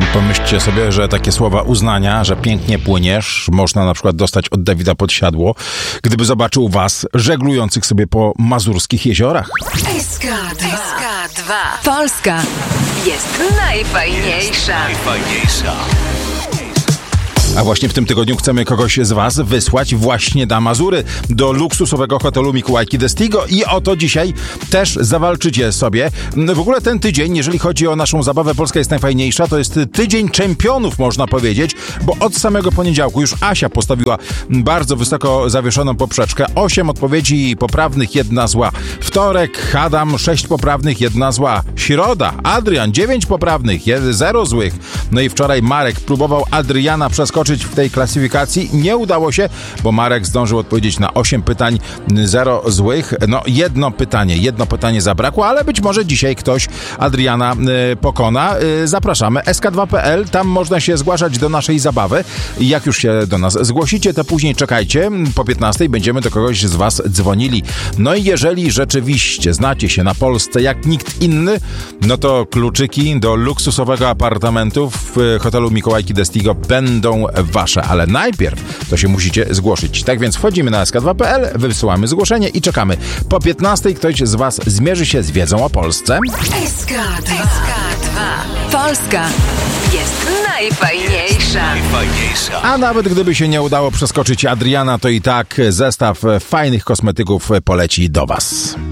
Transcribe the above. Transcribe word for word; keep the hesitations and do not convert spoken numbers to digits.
Pomyślcie sobie, że takie słowa uznania, że pięknie płyniesz, można na przykład dostać od Dawida Podsiadło, gdyby zobaczył was żeglujących sobie po mazurskich jeziorach. S K dwa. Polska jest najfajniejsza. Najfajniejsza. A właśnie w tym tygodniu chcemy kogoś z was wysłać właśnie na Mazury, do luksusowego hotelu Mikołajki Destigo i o to dzisiaj też zawalczycie sobie. W ogóle ten tydzień, jeżeli chodzi o naszą zabawę Polska jest najfajniejsza, to jest tydzień czempionów, można powiedzieć, bo od samego poniedziałku już Asia postawiła bardzo wysoko zawieszoną poprzeczkę. Osiem odpowiedzi poprawnych, jedna zła. Wtorek Adam, sześć poprawnych, jedna zła. Środa Adrian, dziewięć poprawnych, zero złych. No i wczoraj Marek próbował Adriana przeskoczyć w tej klasyfikacji. Nie udało się, bo Marek zdążył odpowiedzieć na osiem pytań, zero złych. No jedno pytanie, jedno pytanie zabrakło, ale być może dzisiaj ktoś Adriana y, pokona. Y, zapraszamy S K dwa kropka P L, tam można się zgłaszać do naszej zabawy. Jak już się do nas zgłosicie, to później czekajcie. Po piętnastej będziemy do kogoś z was dzwonili. No i jeżeli rzeczywiście znacie się na Polsce jak nikt inny, no to kluczyki do luksusowego apartamentu w hotelu Mikołajki Destigo będą wasze, ale najpierw to się musicie zgłosić. Tak więc wchodzimy na S K dwa kropka P L, wysyłamy zgłoszenie i czekamy. Po piętnastej ktoś z was zmierzy się z wiedzą o Polsce. S K dwa. Polska jest najfajniejsza. najfajniejsza. A nawet gdyby się nie udało przeskoczyć Adriana, to i tak zestaw fajnych kosmetyków poleci do was.